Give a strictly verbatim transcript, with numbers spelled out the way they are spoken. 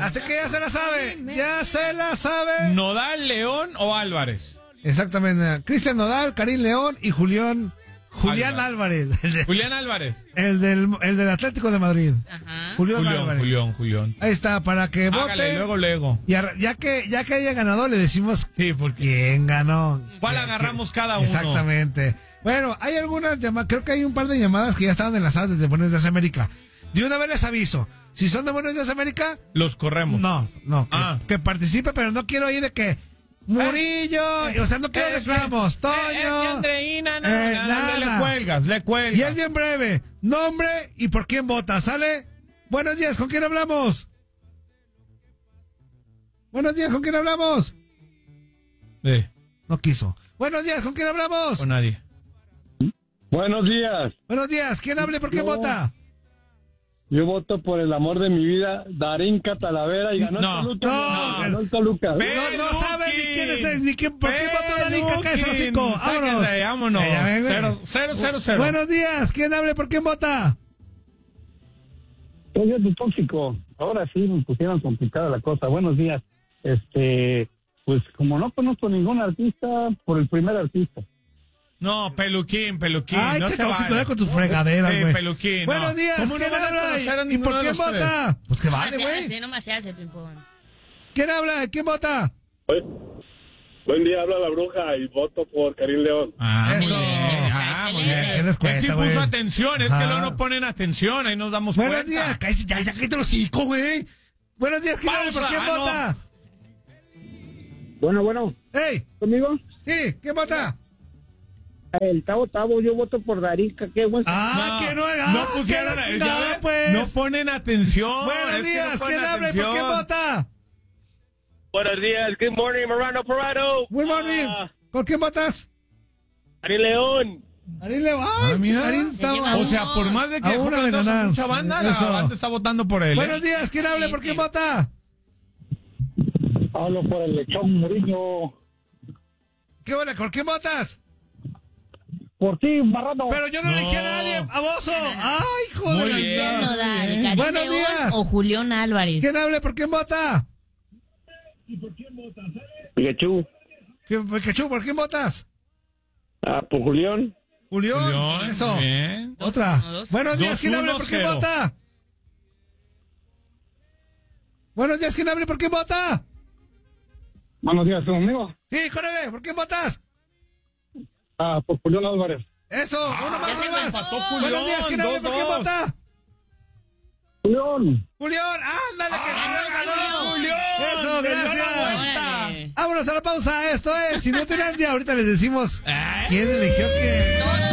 Así que ya se la sabe, ya se la sabe. ¿Nodal, León o Álvarez? Exactamente. Cristian Nodal, Karim León y Julián Julián Álvarez. Álvarez. Julián Álvarez. El del, el del Atlético de Madrid. Ajá. Julián, Julián, Álvarez. Julián, Julián. Ahí está, para que vote. Hágale, luego, luego. Y a, ya que ya que haya ganado, le decimos sí, porque quién ganó. ¿Cuál ¿Quién, agarramos quién? cada uno? Exactamente. Bueno, hay algunas llamadas, creo que hay un par de llamadas que ya estaban enlazadas desde Buenos Días América. De una vez les aviso, si son de Buenos Días América, los corremos. No, no, que, ah. que participe, pero no quiero ir de que Murillo, eh, o sea, no quiero eh, reclamos, eh, Toño. Eh, Andreina, no, eh, no, nada. le cuelgas, le cuelgas. Y es bien breve, nombre y por quién vota, ¿sale? Buenos días, ¿con quién hablamos? Buenos días, ¿con quién hablamos? Sí. No quiso. Buenos días, ¿con quién hablamos? Con nadie. Buenos días. Buenos días, ¿quién hable por quién Yo, vota? Yo voto por el amor de mi vida, Darín Catalavera, y ganó No, el Toluca. no, ganó el Toluca. No, no sabe ni quién es él, ni quién, por qué votó Darín, cállese los cinco. Vámonos. Sáquese, vámonos. Eh, ya ven, Cero, cero, cero, cero. Buenos días, ¿quién hable por quién vota? Soy de tóxico. Ahora sí me pusieron complicada la cosa. Buenos días. Este, pues como no conozco ningún artista, por el primer artista. No, peluquín, peluquín. Ay, no che, se tóxico, vale. ya con tus fregaderas, Sí, güey. peluquín. Buenos no. días, ¿Cómo ¿quién no van a habla? conocer a ¿Y ninguno por de quién los tres? vota? Pues que No vale, se güey. hace, no se hace, Pimpón. ¿Quién habla? ¿Quién vota? Buen día, habla la bruja y voto por Karim León. Ah, muy Eso. bien. Ah, muy bien. ¿Qué les cuesta, Él sí güey? puso atención, es Ajá. que luego no ponen atención, ahí nos damos Buenos cuenta. días, cállate, ya, ya cállate los cinco, güey. Buenos días, ¿quién habla? Pausa, ¿Por quién ah, no. vota? Bueno, bueno, ¡Ey! ¿conmigo? Sí, ¿quién vota? El Tavo Tavo, yo voto por Darín, qué buen... Ah, No, que no, no ah, pusieron, que- ya no, ves, pues. no ponen atención. Buenos es que días, no ponen ¿quién habla y por quién atención. vota? Buenos días, good morning, Morano Parado. Good morning. ¿Por quién votas? Karim León. Karim León. Ah, Ay, mira. Karim está... lleva O sea, por más de que A una Fernando de ganar. hace mucha banda, la Eso. banda está votando por él. Buenos ¿eh? días, ¿quién habla? ¿Por quién vota? Hablo por el lechón Murillo. ¿Qué hola? ¿Por quién votas? Por ti, Marrano. Pero yo no, No. elegí a nadie, a Bozo. Ay, joder. Muy bien. Cristian Nodal, bien. Karim Buenos León días. o Julián Álvarez. ¿Quién hable? ¿Por quién vota? Pikachu. ¿Qué- Pikachu, ¿por quién votas? Ah, por Julián. Julián. Julián, Eso. bien. Dos, Otra. uno, dos. Buenos días, Dos, ¿quién hable? uno, ¿Por quién cero. vota? Buenos días, ¿quién hable? ¿Por quién vota? Buenos días, conmigo. Sí, córrele, ¿por quién votas? Ah, por Julián Álvarez. Eso, uno más, ya se uno más. empató Buenos días, ¿quién hable? dos, ¿Por quién dos. vota? Julián. Julián, ándale, que Julián ganó. Julián, Eso, le dio la gracias. vuelta. Órale. Vámonos a la pausa, esto es Sin Finlandia. Ahorita les decimos Ay. quién eligió quién. Todos